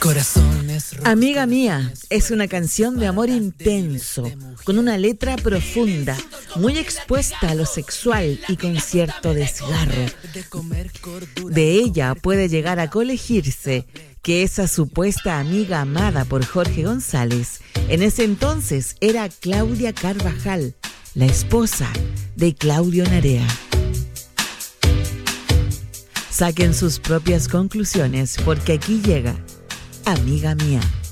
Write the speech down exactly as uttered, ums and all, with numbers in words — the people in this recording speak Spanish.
Amiga mía es una canción de amor intenso, con una letra profunda, muy expuesta a lo sexual y con cierto desgarro. De ella puede llegar a colegirse que esa supuesta amiga amada por Jorge González en ese entonces era Claudia Carvajal, la esposa de Claudio Narea. Saquen sus propias conclusiones porque aquí llega Amiga Mía.